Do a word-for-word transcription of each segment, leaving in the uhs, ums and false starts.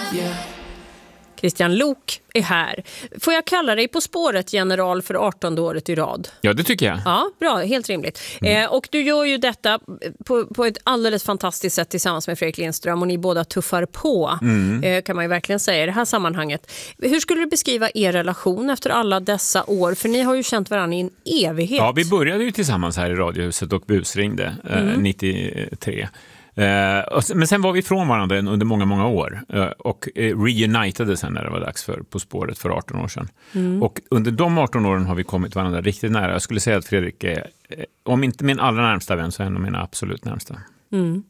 Yeah. Christian Lok är här. Får jag kalla dig På spåret general för artonde året i rad? Ja, det tycker jag. Ja, bra. Helt rimligt. Mm. Eh, och du gör ju detta på, på ett alldeles fantastiskt sätt tillsammans med Fredrik Lindström och ni båda tuffar på, mm. eh, kan man ju verkligen säga i det här sammanhanget. Hur skulle du beskriva er relation efter alla dessa år? För ni har ju känt varandra i en evighet. Ja, vi började ju tillsammans här i Radiohuset och busringde eh, mm. nittiotre. Uh, men sen var vi från varandra under många, många år uh, och uh, reunitade sen när det var dags för På spåret för arton år sedan. Mm. Och under de arton åren har vi kommit varandra riktigt nära. Jag skulle säga att Fredrik är, uh, om inte min allra närmsta vän, så är en av mina absolut närmsta. Mm.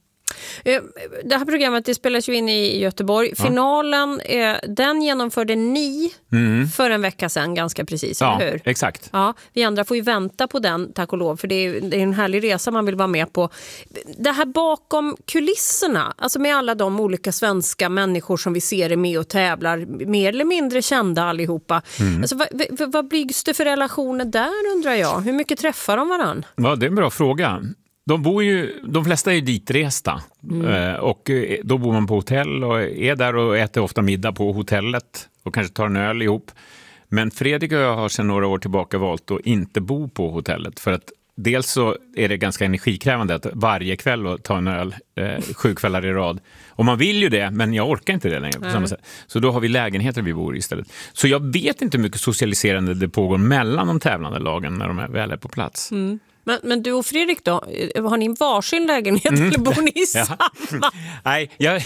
Det här programmet det spelas ju in i Göteborg. Ja. Finalen, den genomförde ni mm. för en vecka sedan ganska precis, ja, eller hur? Exakt. Ja, vi andra får ju vänta på den, tack och lov, för det är, det är en härlig resa man vill vara med på. Det här bakom kulisserna, alltså med alla de olika svenska människor som vi ser är med och tävlar, mer eller mindre kända allihopa. Mm. Alltså, vad, vad, vad byggs det för relationer där, undrar jag? Hur mycket träffar de varann? Ja, det är en bra fråga. De bor ju, de flesta är ju ditresta mm. och då bor man på hotell och är där och äter ofta middag på hotellet och kanske tar en öl ihop. Men Fredrik och jag har sedan några år tillbaka valt att inte bo på hotellet, för att dels så är det ganska energikrävande att varje kväll och ta en öl eh, sju kvällar i rad. Och man vill ju det, men jag orkar inte det längre på mm. samma sätt. Så då har vi lägenheter vi bor i istället. Så jag vet inte hur mycket socialiserande det pågår mellan de tävlande lagen när de är väl är på plats. Mm. Men, men du och Fredrik då, har ni varsin lägenhet mm. eller bor ni samma? Ja. Nej, jag,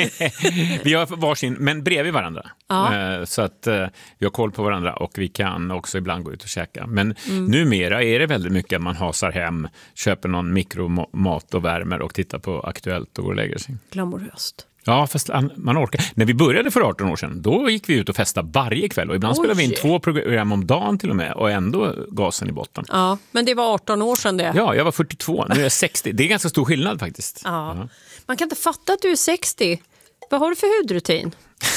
vi har varsin, men bredvid varandra. Ja. Så att vi har koll på varandra och vi kan också ibland gå ut och käka. Men mm. numera är det väldigt mycket att man hasar hem, köper någon mikromat och värmer och tittar på Aktuellt och går och lägger sig. Glamoröst. Ja, fast man orkar. När vi började för arton år sedan, då gick vi ut och festade varje kväll. Och ibland Oj. spelade vi in två program om dagen till och med. Och ändå gasen i botten. Ja, men det var arton år sedan det. Ja, jag var fyrtiotvå. Nu är jag sextio. Det är ganska stor skillnad faktiskt. Ja. Ja. Man kan inte fatta att du är sextio. Vad har du för hudrutin?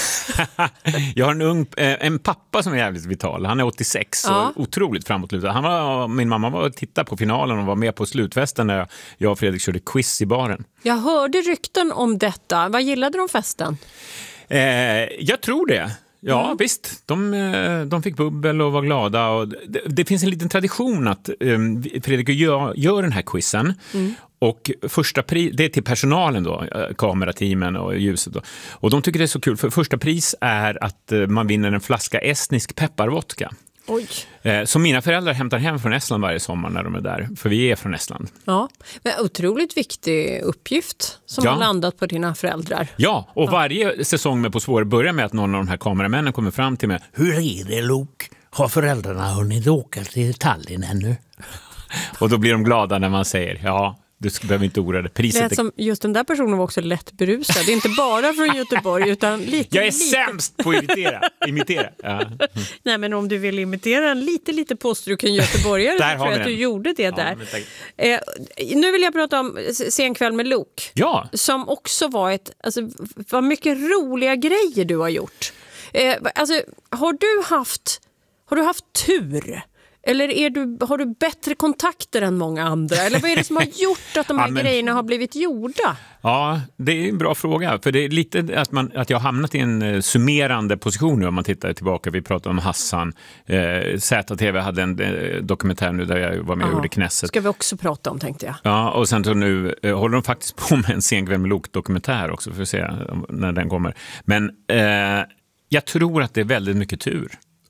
Jag har en ung en pappa som är jävligt vital. Han är åttiosex ja. och otroligt framåtlutad. Han var, min mamma var och tittade på finalen och var med på slutfesten när jag och Fredrik körde quiz i baren. Jag hörde rykten om detta. Vad gillade de festen? Eh, jag tror det. Ja, mm. visst. De, de fick bubbel och var glada. Och det, det finns en liten tradition att um, Fredrik gör, gör den här quizen. Mm. Och första pris, det är till personalen då, kamerateamen och ljuset då. Och de tycker det är så kul, för första pris är att man vinner en flaska estnisk pepparvodka. Oj. Så mina föräldrar hämtar hem från Estland varje sommar när de är där, för vi är från Estland. Ja, men otroligt viktig uppgift som ja. har landat på dina föräldrar. Ja, och ja. varje säsong med På spåret börjar med att någon av de här kameramännen kommer fram till mig. Hur är det, Lok? Har föräldrarna hunnit åka till Tallinn ännu? Och då blir de glada när man säger ja. Du behöver inte oroa dig. Priset det som, just den där personen var också lätt berusad. Det är inte bara från Göteborg utan lite... Jag är lite... sämst på att imitera. imitera. Ja. Mm. Nej, men om du vill imitera en lite, lite påstruken göteborgare så tror jag att du gjorde det ja, där. Eh, nu vill jag prata om Sen kväll med Lok. Ja. Som också var ett... Alltså, vad mycket roliga grejer du har gjort. Eh, alltså, har du haft... Har du haft tur? Eller är du, har du bättre kontakter än många andra? Eller vad är det som har gjort att de här ja, men, grejerna har blivit gjorda? Ja, det är en bra fråga. För det är lite att, man, att jag har hamnat i en summerande position nu om man tittar tillbaka. Vi pratade om Hassan. Eh, Z T V hade en eh, dokumentär nu där jag var med och gjorde Knesset. Ska vi också prata om, tänkte jag. Ja, och sen så nu eh, håller de faktiskt på med en Sen kväll med Lok-dokumentär också för att se när den kommer. Men eh, jag tror att det är väldigt mycket tur.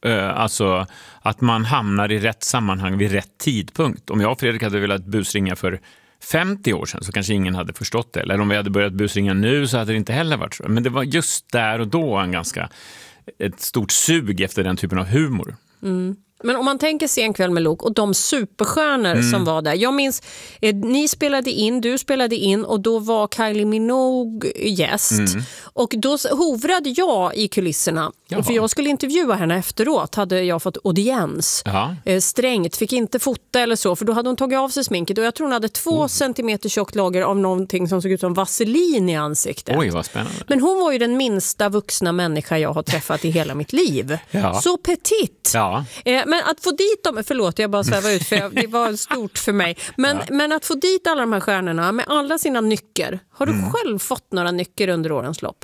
Alltså att man hamnar i rätt sammanhang vid rätt tidpunkt. Om jag och Fredrik hade velat busringa för femtio år sedan så kanske ingen hade förstått det. Eller om vi hade börjat busringa nu så hade det inte heller varit så. Men det var just där och då en ganska ett stort sug efter den typen av humor. Mm. Men om man tänker Sen kväll med Lok och de superstjärnor mm. som var där. Jag minns, eh, ni spelade in, du spelade in och då var Kylie Minogue gäst. Mm. Och då hovrade jag i kulisserna. Jaha. För jag skulle intervjua henne efteråt. Hade jag fått audiens. Eh, strängt, fick inte fota eller så. För då hade hon tagit av sig sminket. Och jag tror hon hade två mm. centimeter tjockt lager av någonting som såg ut som vaselin i ansiktet. Oj, vad spännande. Men hon var ju den minsta vuxna människa jag har träffat i hela mitt liv. Ja. Så petit. Ja. Eh, men att få dit dem, förlåt jag bara svävar ut för jag, det var stort för mig. Men, ja. men att få dit alla de här stjärnorna med alla sina nycker. Har du mm. själv fått några nycker under årens lopp?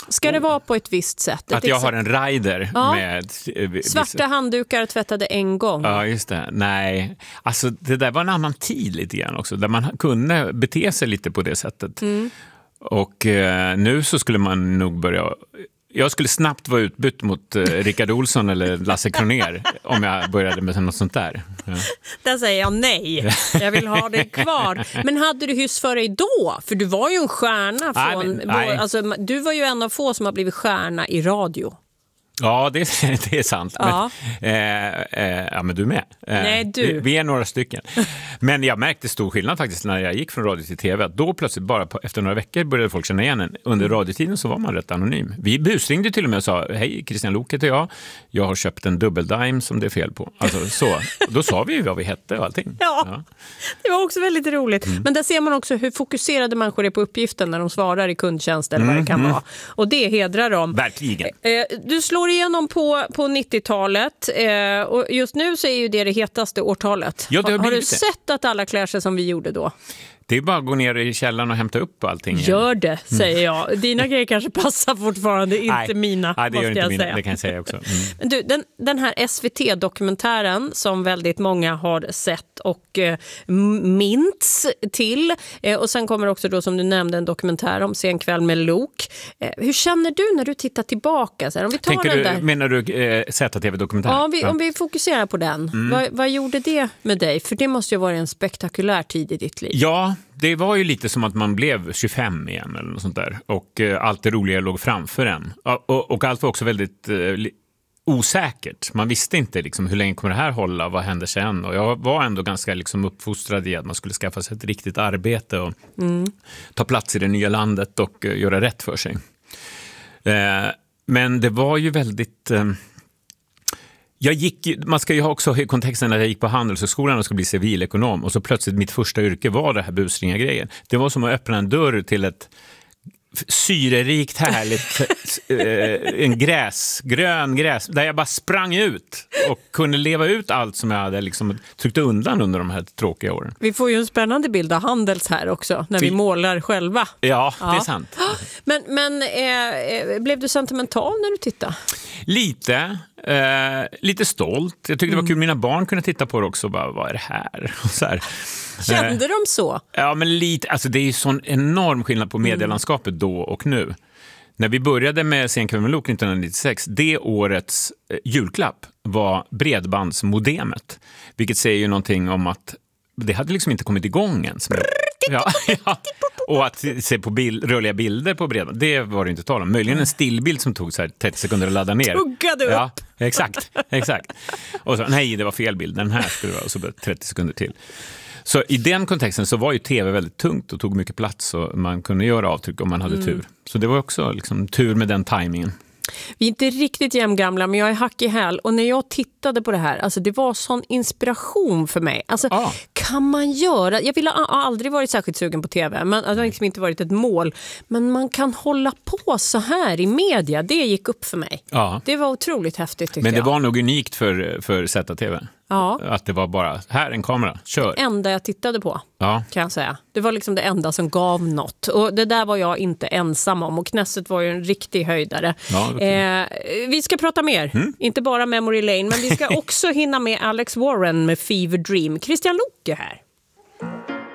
Ska det vara på ett visst sätt? Att jag har en rider ja. med... Svarta handdukar tvättade en gång. Ja, just det. Nej, alltså det där var en annan tid lite grann också. Där man kunde bete sig lite på det sättet. Mm. Och eh, nu så skulle man nog börja... Jag skulle snabbt vara utbytt mot eh, Rickard Olsson eller Lasse Kronér om jag började med något sånt där. Ja. Där säger jag nej. Jag vill ha det kvar. Men hade du hyss för dig då? För du var ju en stjärna. Från, nej, men, nej. Alltså, du var ju en av få som har blivit stjärna i radio. Ja, det, det är sant. Ja. Men, eh, eh, ja, men du med. Eh, Nej, du. Vi, vi är några stycken. Men jag märkte stor skillnad faktiskt när jag gick från radio till tv. Att då plötsligt bara på, efter några veckor började folk känna igen en. Under radiotiden så var man rätt anonym. Vi busringde till och med och sa, hej, Christian Lok heter jag. Jag har köpt en dubbeldime som det är fel på. Alltså så. Då sa vi ju vad vi hette och allting. Ja, ja. Det var också väldigt roligt. Mm. Men där ser man också hur fokuserade människor är på uppgiften när de svarar i kundtjänst eller mm, vad det kan mm. vara. Och det hedrar dem. Verkligen. Eh, du slår igenom på, på nittiotalet eh, och just nu så är ju det det hetaste årtalet. Ja, det har, har du det. sett att alla klär sig som vi gjorde då? Det är bara att gå ner i källaren och hämta upp allting igen. Gör det, säger jag. Dina grejer kanske passar fortfarande, inte nej, mina. Nej, det gör inte jag mina. säga. Det kan jag säga också. Mm. Men du, den, den här S V T-dokumentären som väldigt många har sett och eh, minns till. Eh, och sen kommer också då, som du nämnde, en dokumentär om Sen kväll med Lok. Eh, hur känner du när du tittar tillbaka? Så här, om vi tar Tänker den du, där... menar du eh, Z T V-dokumentär? Ja, om vi, ja, om vi fokuserar på den. Mm. Vad, vad gjorde det med dig? För det måste ju vara en spektakulär tid i ditt liv. Ja, det var ju lite som att man blev tjugofem igen eller något sånt där. Och eh, allt det roliga låg framför en. Och, och, och allt var också väldigt eh, osäkert. Man visste inte liksom, hur länge kommer det här hålla, vad händer sen? Och jag var ändå ganska liksom, uppfostrad i att man skulle skaffa sig ett riktigt arbete och mm. ta plats i det nya landet och eh, göra rätt för sig. Eh, men det var ju väldigt... Eh, Jag gick, man ska ju ha också i kontexten när jag gick på Handelshögskolan och skulle bli civilekonom och så plötsligt mitt första yrke var det här busringa-grejen. Det var som att öppna en dörr till ett syrerikt, härligt en gräs, grön gräs där jag bara sprang ut och kunde leva ut allt som jag hade liksom tryckt undan under de här tråkiga åren. Vi får ju en spännande bild av Handels här också när vi, vi målar själva. Ja, ja, det är sant. Men, men eh, blev du sentimental när du tittade? Lite. Eh, lite stolt. Jag tyckte det var kul. Mina barn kunde titta på det också och bara, vad är det här? Och så här. Kände eh, de så? Ja, men lite. Alltså det är ju sån enorm skillnad på medielandskapet mm. då och nu. När vi började med Sen kväll med Lok nittonhundranittiosex, det årets eh, julklapp var bredbandsmodemet. Vilket säger ju någonting om att det hade liksom inte kommit igång ens. Men, ja, ja. Och att se på bild, rörliga bilder på bredband, det var det inte tal om. Möjligen en stillbild som tog så här trettio sekunder att ladda ner. Tuggade upp. Ja, exakt, exakt. Och så, nej, det var fel bild, den här skulle det vara, och så trettio sekunder till. Så i den kontexten så var ju tv väldigt tungt och tog mycket plats och man kunde göra avtryck om man hade mm. tur. Så det var också liksom tur med den timingen. Vi är inte riktigt jämngamla, men jag är hack i häl. Och när jag tittade på det här, alltså det var sån inspiration för mig. Alltså, ah. kan man göra... Jag ville ha aldrig varit särskilt sugen på tv, men det har liksom inte varit ett mål. Men man kan hålla på så här i media, det gick upp för mig. Ah. Det var otroligt häftigt, tyckte jag. Men det var nog unikt för, för Z T V. Ja. Att det var bara, här en kamera, kör. Det enda jag tittade på, ja. kan jag säga. Det var liksom det enda som gav något. Och det där var jag inte ensam om. Och Knesset var ju en riktig höjdare. Ja, eh, vi ska prata mer. Mm. Inte bara Memory Lane, men vi ska också hinna med Alex Warren med Fever Dream. Christian Lok är här.